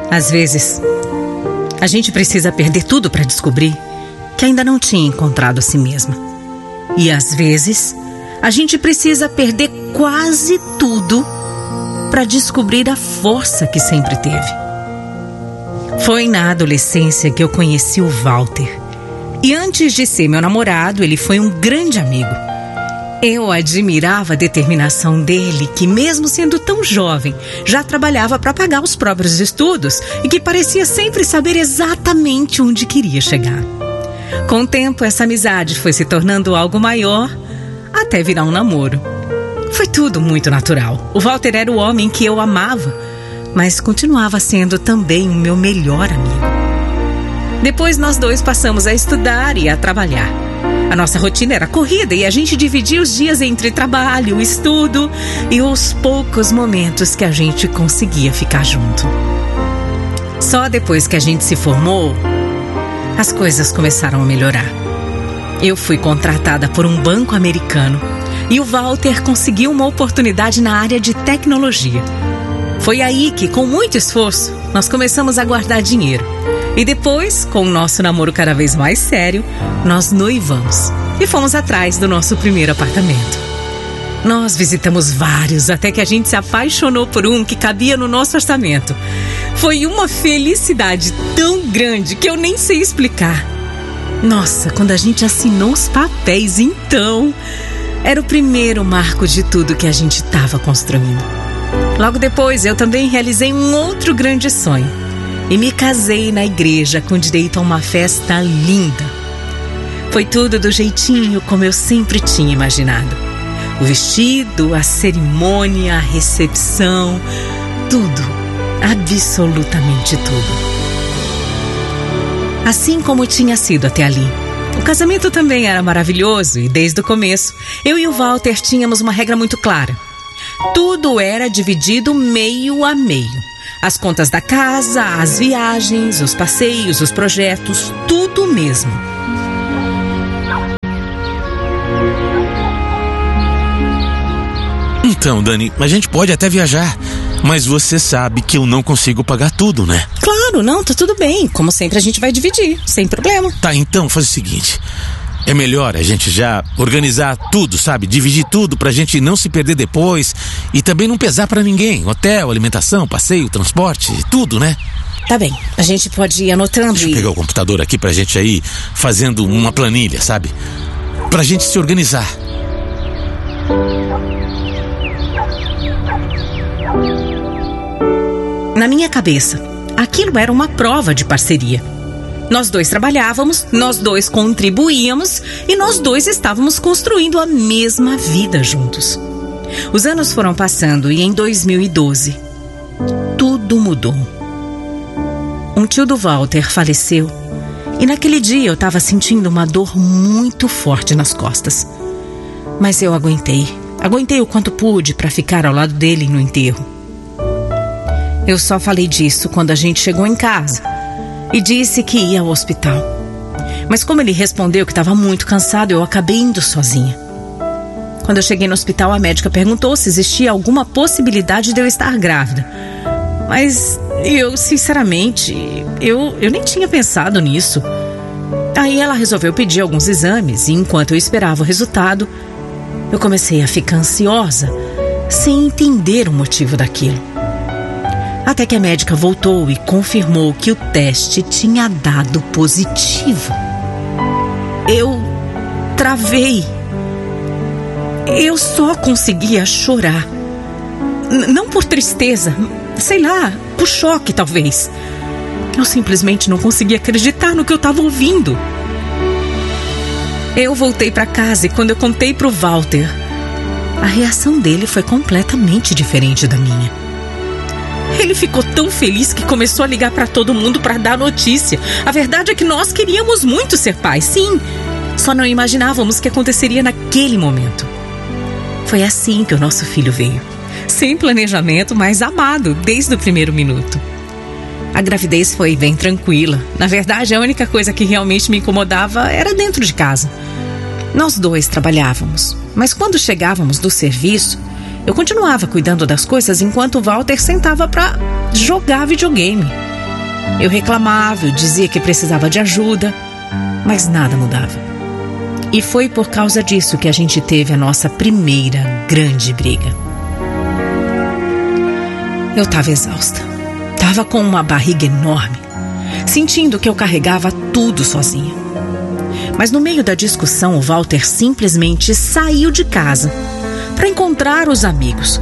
Às vezes, a gente precisa perder tudo para descobrir que ainda não tinha encontrado a si mesma. E às vezes, a gente precisa perder quase tudo para descobrir a força que sempre teve. Foi na adolescência que eu conheci o Walter. E antes de ser meu namorado, ele foi um grande amigo. Eu admirava a determinação dele, que mesmo sendo tão jovem, já trabalhava para pagar os próprios estudos e que parecia sempre saber exatamente onde queria chegar. Com o tempo, essa amizade foi se tornando algo maior, até virar um namoro. Foi tudo muito natural. O Walter era o homem que eu amava, mas continuava sendo também o meu melhor amigo. Depois nós dois passamos a estudar e a trabalhar. A nossa rotina era corrida e a gente dividia os dias entre trabalho, estudo e os poucos momentos que a gente conseguia ficar junto. Só depois que a gente se formou, as coisas começaram a melhorar. Eu fui contratada por um banco americano e o Walter conseguiu uma oportunidade na área de tecnologia. Foi aí que, com muito esforço, nós começamos a guardar dinheiro. E depois, com o nosso namoro cada vez mais sério, nós noivamos e fomos atrás do nosso primeiro apartamento. Nós visitamos vários, até que a gente se apaixonou por um que cabia no nosso orçamento. Foi uma felicidade tão grande que eu nem sei explicar. Nossa, quando a gente assinou os papéis, então, era o primeiro marco de tudo que a gente estava construindo. Logo depois, eu também realizei um outro grande sonho. E me casei na igreja com direito a uma festa linda. Foi tudo do jeitinho como eu sempre tinha imaginado. O vestido, a cerimônia, a recepção, tudo, absolutamente tudo. Assim como tinha sido até ali. O casamento também era maravilhoso e desde o começo, eu e o Walter tínhamos uma regra muito clara. Tudo era dividido meio a meio. As contas da casa, as viagens, os passeios, os projetos, tudo mesmo. Então, Dani, a gente pode até viajar, mas você sabe que eu não consigo pagar tudo, né? Claro, não, tá tudo bem. Como sempre a gente vai dividir, sem problema. Tá, então faz o seguinte. É melhor a gente já organizar tudo, sabe? Dividir tudo pra gente não se perder depois e também não pesar pra ninguém. Hotel, alimentação, passeio, transporte, tudo, né? Tá bem, a gente pode ir anotando. Deixa eu pegar o computador aqui pra gente aí fazendo uma planilha, sabe? Pra gente se organizar. Na minha cabeça, aquilo era uma prova de parceria. Nós dois trabalhávamos, nós dois contribuíamos e nós dois estávamos construindo a mesma vida juntos. Os anos foram passando e em 2012, tudo mudou. Um tio do Walter faleceu e naquele dia eu estava sentindo uma dor muito forte nas costas. Mas eu aguentei o quanto pude para ficar ao lado dele no enterro. Eu só falei disso quando a gente chegou em casa e disse que ia ao hospital. Mas como ele respondeu que estava muito cansado, eu acabei indo sozinha. Quando eu cheguei no hospital, a médica perguntou se existia alguma possibilidade de eu estar grávida. Mas eu, sinceramente, eu nem tinha pensado nisso. Aí ela resolveu pedir alguns exames e enquanto eu esperava o resultado, eu comecei a ficar ansiosa, sem entender o motivo daquilo. Até que a médica voltou e confirmou que o teste tinha dado positivo. Eu travei. Eu só conseguia chorar. Não por tristeza, sei lá, por choque talvez. Eu simplesmente não conseguia acreditar no que eu estava ouvindo. Eu voltei para casa e quando eu contei pro Walter, a reação dele foi completamente diferente da minha. Ele ficou tão feliz que começou a ligar para todo mundo para dar notícia. A verdade é que nós queríamos muito ser pais, sim. Só não imaginávamos que aconteceria naquele momento. Foi assim que o nosso filho veio. Sem planejamento, mas amado desde o primeiro minuto. A gravidez foi bem tranquila. Na verdade, a única coisa que realmente me incomodava era dentro de casa. Nós dois trabalhávamos, mas quando chegávamos do serviço, eu continuava cuidando das coisas enquanto o Walter sentava para jogar videogame. Eu reclamava, eu dizia que precisava de ajuda, mas nada mudava. E foi por causa disso que a gente teve a nossa primeira grande briga. Eu estava exausta. Estava com uma barriga enorme, sentindo que eu carregava tudo sozinha. Mas no meio da discussão, o Walter simplesmente saiu de casa para encontrar os amigos.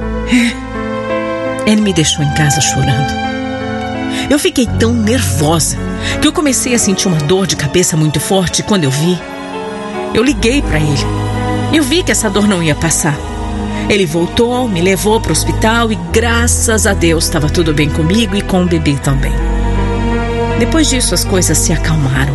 Ele me deixou em casa chorando. Eu fiquei tão nervosa que eu comecei a sentir uma dor de cabeça muito forte. Quando eu vi, eu liguei para ele. Eu vi que essa dor não ia passar. Ele voltou, me levou para o hospital e graças a Deus estava tudo bem comigo e com o bebê também. Depois disso as coisas se acalmaram.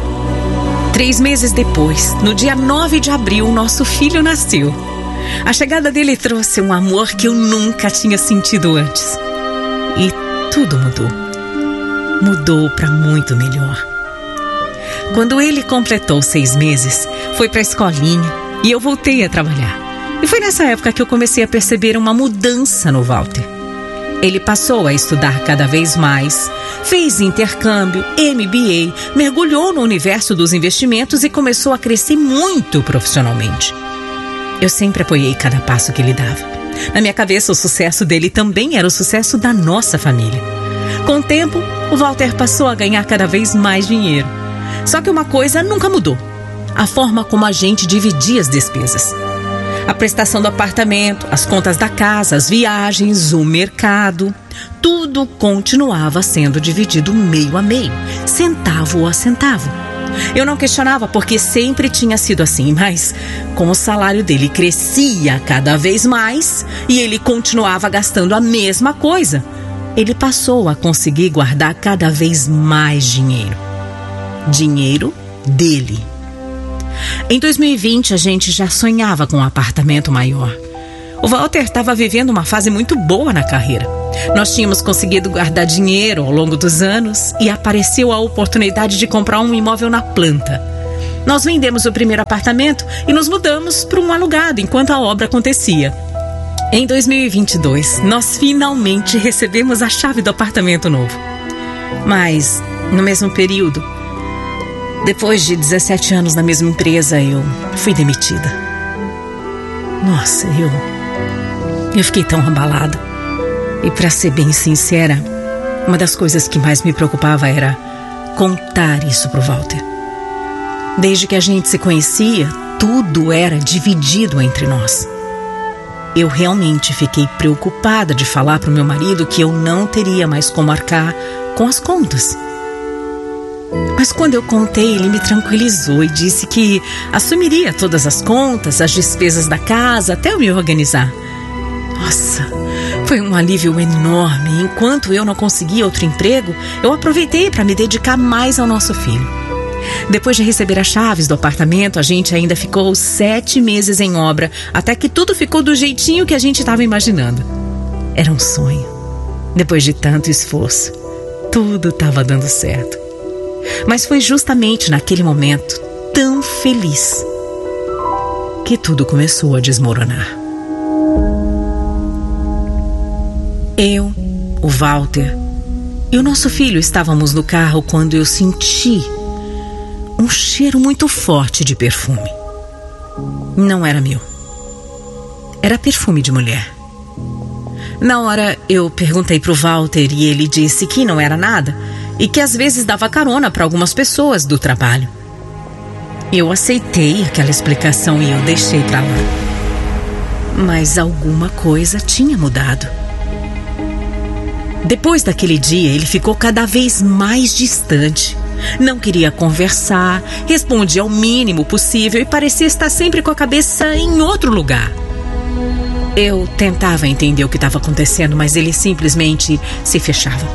3 meses depois, no dia 9 de abril, nosso filho nasceu. A chegada dele trouxe um amor que eu nunca tinha sentido antes. E tudo mudou. Mudou para muito melhor. Quando ele completou 6 meses, foi para a escolinha e eu voltei a trabalhar. E foi nessa época que eu comecei a perceber uma mudança no Walter. Ele passou a estudar cada vez mais, fez intercâmbio, MBA, mergulhou no universo dos investimentos e começou a crescer muito profissionalmente. Eu sempre apoiei cada passo que ele dava. Na minha cabeça, o sucesso dele também era o sucesso da nossa família. Com o tempo, o Walter passou a ganhar cada vez mais dinheiro. Só que uma coisa nunca mudou: a forma como a gente dividia as despesas. A prestação do apartamento, as contas da casa, as viagens, o mercado, tudo continuava sendo dividido meio a meio, centavo a centavo. Eu não questionava porque sempre tinha sido assim, mas como o salário dele crescia cada vez mais e ele continuava gastando a mesma coisa, ele passou a conseguir guardar cada vez mais dinheiro. Dinheiro dele. Em 2020, a gente já sonhava com um apartamento maior. O Walter estava vivendo uma fase muito boa na carreira. Nós tínhamos conseguido guardar dinheiro ao longo dos anos e apareceu a oportunidade de comprar um imóvel na planta. Nós vendemos o primeiro apartamento e nos mudamos para um alugado enquanto a obra acontecia. Em 2022, nós finalmente recebemos a chave do apartamento novo. Mas, no mesmo período, depois de 17 anos na mesma empresa, eu fui demitida. Nossa, eu fiquei tão abalada. E para ser bem sincera, uma das coisas que mais me preocupava era contar isso pro Walter. Desde que a gente se conhecia, tudo era dividido entre nós. Eu realmente fiquei preocupada de falar pro meu marido que eu não teria mais como arcar com as contas. Mas quando eu contei, ele me tranquilizou e disse que assumiria todas as contas, as despesas da casa, até eu me organizar. Nossa, foi um alívio enorme. Enquanto eu não conseguia outro emprego, eu aproveitei para me dedicar mais ao nosso filho. Depois de receber as chaves do apartamento, a gente ainda ficou 7 meses em obra, até que tudo ficou do jeitinho que a gente estava imaginando. Era um sonho. Depois de tanto esforço, tudo estava dando certo. Mas foi justamente naquele momento tão feliz que tudo começou a desmoronar. Eu, o Walter e o nosso filho estávamos no carro quando eu senti um cheiro muito forte de perfume. Não era meu. Era perfume de mulher. Na hora eu perguntei pro Walter e ele disse que não era nada e que às vezes dava carona para algumas pessoas do trabalho. Eu aceitei aquela explicação e eu deixei pra lá. Mas alguma coisa tinha mudado. Depois daquele dia, ele ficou cada vez mais distante. Não queria conversar, respondia ao mínimo possível e parecia estar sempre com a cabeça em outro lugar. Eu tentava entender o que estava acontecendo, mas ele simplesmente se fechava.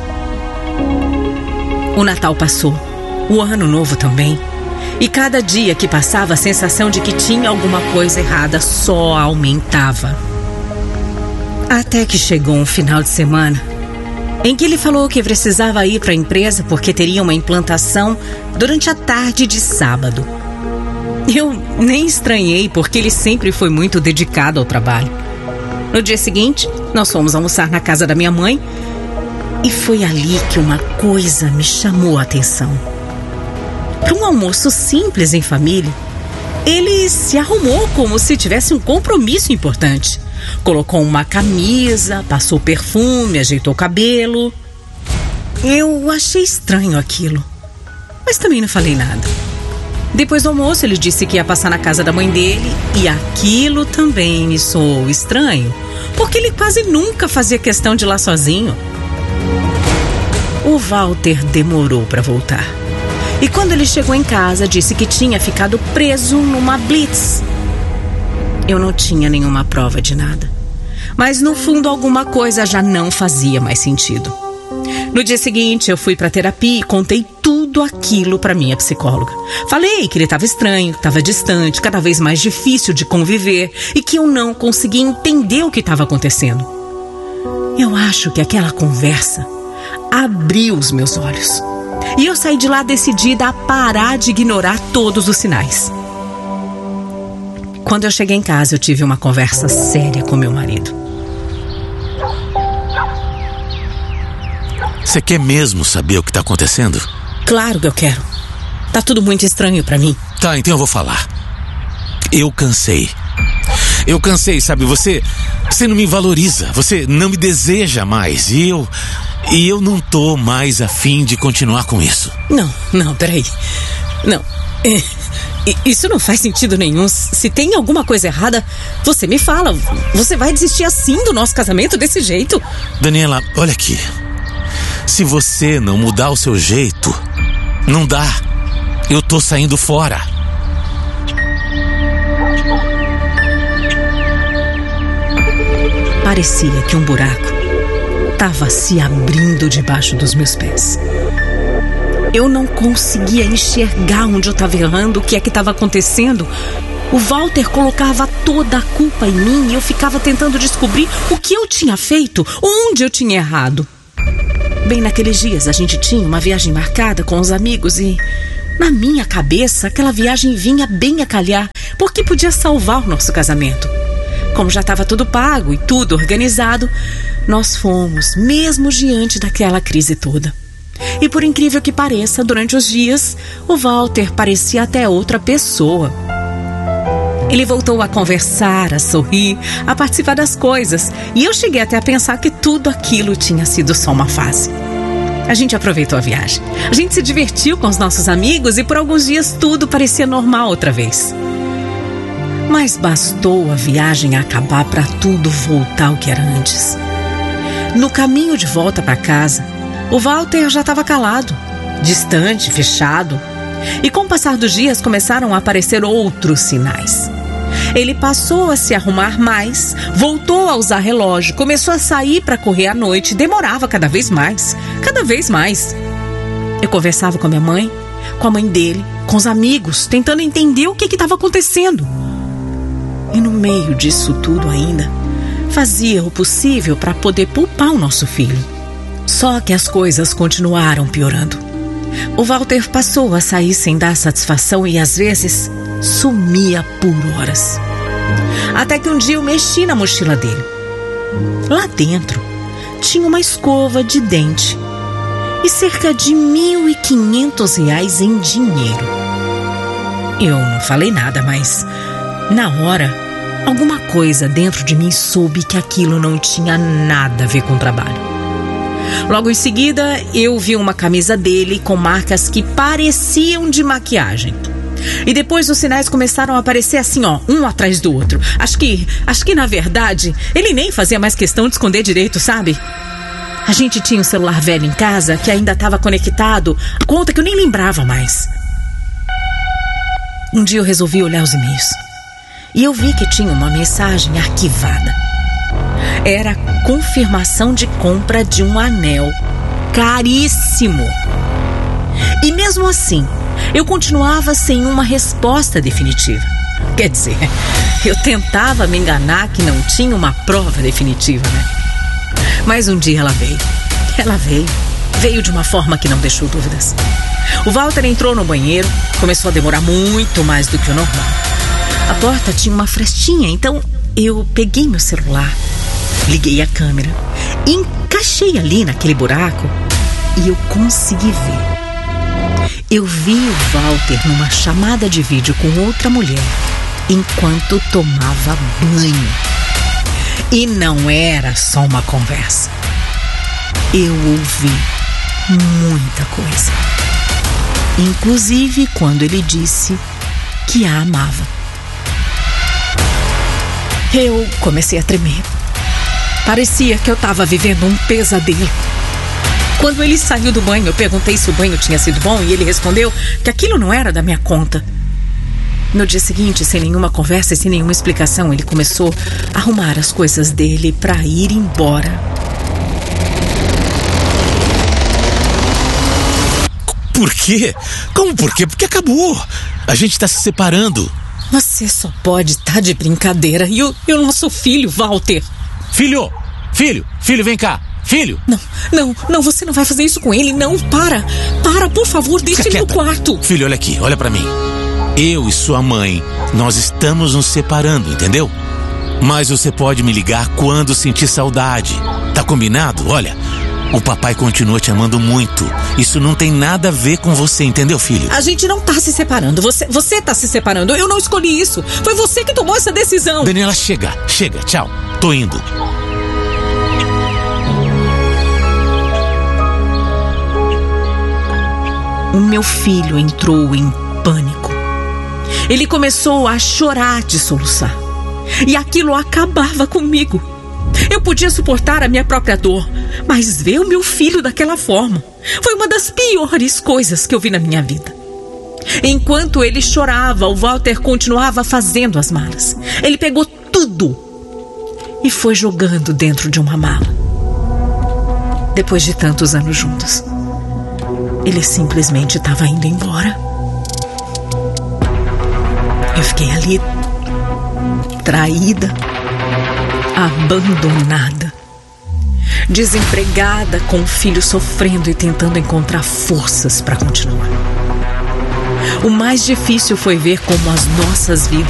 O Natal passou, o Ano Novo também. E cada dia que passava, a sensação de que tinha alguma coisa errada só aumentava. Até que chegou um final de semana em que ele falou que precisava ir para a empresa porque teria uma implantação durante a tarde de sábado. Eu nem estranhei porque ele sempre foi muito dedicado ao trabalho. No dia seguinte, nós fomos almoçar na casa da minha mãe E foi ali que uma coisa me chamou a atenção. Para um almoço simples em família, ele se arrumou como se tivesse um compromisso importante. Colocou uma camisa, passou perfume, ajeitou o cabelo. Eu achei estranho aquilo, mas também não falei nada. Depois do almoço, ele disse que ia passar na casa da mãe dele, e aquilo também me soou estranho, porque ele quase nunca fazia questão de ir lá sozinho. O Walter demorou para voltar. E quando ele chegou em casa, disse que tinha ficado preso numa blitz. Eu não tinha nenhuma prova de nada, mas no fundo alguma coisa já não fazia mais sentido. No dia seguinte, eu fui para terapia e contei tudo aquilo para minha psicóloga. Falei que ele estava estranho, estava distante, cada vez mais difícil de conviver e que eu não conseguia entender o que estava acontecendo. Eu acho que aquela conversa abriu os meus olhos. E eu saí de lá decidida a parar de ignorar todos os sinais. Quando eu cheguei em casa, eu tive uma conversa séria com meu marido. Você quer mesmo saber o que tá acontecendo? Claro que eu quero. Tá tudo muito estranho pra mim. Tá, então eu vou falar. Eu cansei, sabe? Você não me valoriza. Você não me deseja mais. E eu não tô mais a fim de continuar com isso. Não, peraí. Não, isso não faz sentido nenhum. Se tem alguma coisa errada, você me fala. Você vai desistir assim do nosso casamento, desse jeito? Daniela, olha aqui. Se você não mudar o seu jeito, não dá. Eu tô saindo fora. Parecia que um buraco estava se abrindo debaixo dos meus pés. Eu não conseguia enxergar onde eu estava errando, o que é que estava acontecendo. O Walter colocava toda a culpa em mim e eu ficava tentando descobrir o que eu tinha feito, onde eu tinha errado. Bem, naqueles dias a gente tinha uma viagem marcada com os amigos e, na minha cabeça, aquela viagem vinha bem a calhar, porque podia salvar o nosso casamento. Como já estava tudo pago e tudo organizado, nós fomos, mesmo diante daquela crise toda. E por incrível que pareça, durante os dias, o Walter parecia até outra pessoa. Ele voltou a conversar, a sorrir, a participar das coisas. E eu cheguei até a pensar que tudo aquilo tinha sido só uma fase. A gente aproveitou a viagem. A gente se divertiu com os nossos amigos e por alguns dias tudo parecia normal outra vez. Mas bastou a viagem acabar para tudo voltar ao que era antes. No caminho de volta para casa, o Walter já estava calado, distante, fechado. E com o passar dos dias começaram a aparecer outros sinais. Ele passou a se arrumar mais, voltou a usar relógio, começou a sair para correr à noite, demorava cada vez mais. Eu conversava com a minha mãe, com a mãe dele, com os amigos, tentando entender o que estava acontecendo. E no meio disso tudo ainda, fazia o possível para poder poupar o nosso filho. Só que as coisas continuaram piorando. O Walter passou a sair sem dar satisfação e às vezes sumia por horas. Até que um dia eu mexi na mochila dele. Lá dentro tinha uma escova de dente e cerca de R$1.500 em dinheiro. Eu não falei nada, mas na hora, alguma coisa dentro de mim soube que aquilo não tinha nada a ver com o trabalho. Logo em seguida, eu vi uma camisa dele com marcas que pareciam de maquiagem. E depois os sinais começaram a aparecer assim, um atrás do outro. Acho que na verdade, ele nem fazia mais questão de esconder direito, sabe? A gente tinha um celular velho em casa que ainda estava conectado, conta que eu nem lembrava mais. Um dia eu resolvi olhar os e-mails e eu vi que tinha uma mensagem arquivada. Era confirmação de compra de um anel caríssimo. E mesmo assim, eu continuava sem uma resposta definitiva. Quer dizer, eu tentava me enganar que não tinha uma prova definitiva, né? Mas um dia ela veio. Veio de uma forma que não deixou dúvidas. O Walter entrou no banheiro, começou a demorar muito mais do que o normal. A porta tinha uma frestinha, então eu peguei meu celular, liguei a câmera Encaixei ali naquele buraco e eu consegui ver. Eu vi o Walter numa chamada de vídeo com outra mulher enquanto tomava banho. E não era só uma conversa. Eu ouvi muita coisa. Inclusive quando ele disse que a amava. Eu comecei a tremer. Parecia que eu estava vivendo um pesadelo. Quando ele saiu do banho, eu perguntei se o banho tinha sido bom e ele respondeu que aquilo não era da minha conta. No dia seguinte, sem nenhuma conversa e sem nenhuma explicação, ele começou a arrumar as coisas dele para ir embora. Por quê? Como por quê? Porque acabou. A gente tá se separando. Você só pode estar de brincadeira. E o nosso filho, Walter? Filho, vem cá. Filho. Não, você não vai fazer isso com ele. Não, para, por favor, deixa ele no quarto. Filho, olha aqui, olha pra mim. Eu e sua mãe, nós estamos nos separando, entendeu? Mas você pode me ligar quando sentir saudade. Tá combinado? Olha, o papai continua te amando muito. Isso não tem nada a ver com você, entendeu, filho? A gente não tá se separando. Você tá se separando. Eu não escolhi isso. Foi você que tomou essa decisão. Daniela, chega. Tchau. Tô indo. O meu filho entrou em pânico. Ele começou a chorar de soluçar. E aquilo acabava comigo. Eu podia suportar a minha própria dor, mas ver o meu filho daquela forma foi uma das piores coisas que eu vi na minha vida. Enquanto ele chorava, o Walter continuava fazendo as malas. Ele pegou tudo e foi jogando dentro de uma mala. Depois de tantos anos juntos, ele simplesmente estava indo embora. Eu fiquei ali, traída, abandonada, desempregada, com o filho sofrendo e tentando encontrar forças para continuar. O mais difícil foi ver como as nossas vidas